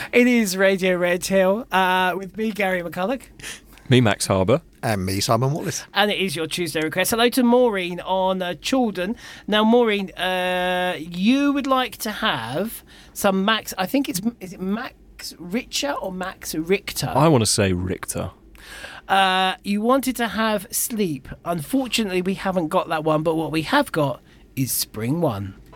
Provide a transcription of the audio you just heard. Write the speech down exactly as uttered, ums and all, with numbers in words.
It is Radio Red Hill uh, with me, Gary McCulloch. Me, Max Harbour. And me, Simon Wallace. And it is your Tuesday request. Hello to Maureen on uh, Chaldon. Now, Maureen, uh, you would like to have some Max, I think it's, is it Max Richter or Max Richter? I want to say Richter. Uh, you wanted to have Sleep. Unfortunately, we haven't got that one, but what we have got is Spring One.